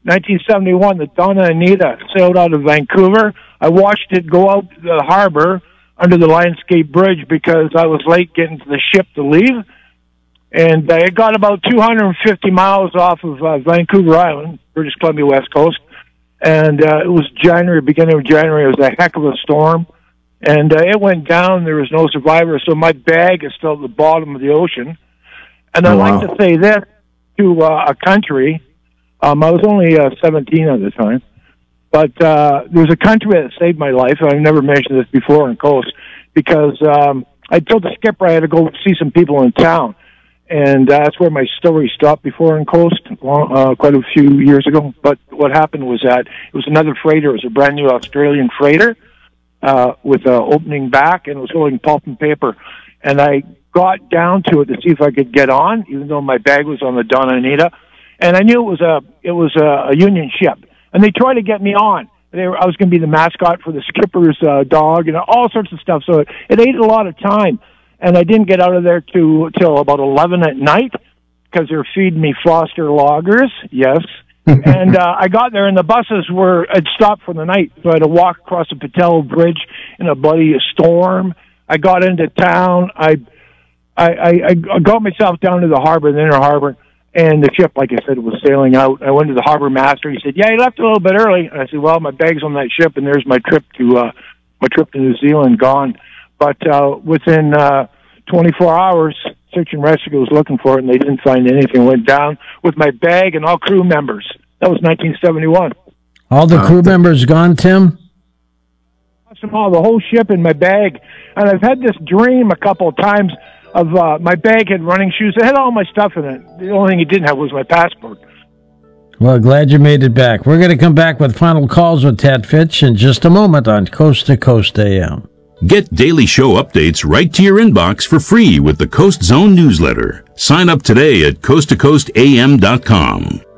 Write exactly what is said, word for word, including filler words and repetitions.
nineteen seventy-one, the Donna Anita sailed out of Vancouver. I watched it go out the harbor under the Lionsgate Bridge because I was late getting to the ship to leave. And uh, it got about two hundred fifty miles off of uh, Vancouver Island, British Columbia West Coast. And uh, it was January, beginning of January. It was a heck of a storm. And uh, it went down. There was no survivors. So my bag is still at the bottom of the ocean. And I'd Oh, wow. like to say this to uh, a country. Um, I was only uh, seventeen at the time. But uh, there was a country that saved my life. I've never mentioned this before on Coast because um, I told the skipper I had to go see some people in town. And uh, that's where my story stopped before on Coast, long, uh, quite a few years ago. But what happened was that it was another freighter. It was a brand new Australian freighter uh, with an opening back, and it was holding pulp and paper. And I got down to it to see if I could get on, even though my bag was on the Donna Anita. And I knew it was a it was a, a Union ship. And they tried to get me on. They were, I was going to be the mascot for the skipper's uh, dog and all sorts of stuff. So it, it ate a lot of time. And I didn't get out of there to till about eleven at night because they were feeding me Foster Lagers, yes. and uh, I got there, and the buses were had stopped for the night, so I had to walk across the Patel Bridge in a bloody storm. I got into town. I, I, I, I got myself down to the harbor, the inner harbor, and the ship, like I said, was sailing out. I went to the harbor master. He said, "Yeah, you left a little bit early." And I said, "Well, my bag's on that ship, and there's my trip to uh, my trip to New Zealand gone." But uh, within uh, twenty-four hours, search and rescue was looking for it, and they didn't find anything. Went down with my bag and all crew members. That was nineteen seventy-one. All the crew members gone, Tim? Lost them all, the whole ship and my bag. And I've had this dream a couple of times of uh, my bag had running shoes. It had all my stuff in it. The only thing it didn't have was my passport. Well, glad you made it back. We're going to come back with final calls with Ted Fitch in just a moment on Coast to Coast A M. Get daily show updates right to your inbox for free with the Coast Zone newsletter. Sign up today at coast to coast a m dot com.